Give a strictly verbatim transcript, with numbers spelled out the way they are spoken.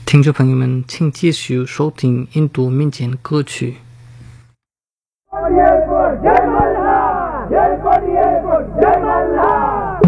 听众朋友们，请继续收听印度民间歌曲。 Airport, Jai Malha! Airport, airport, Jai Malha!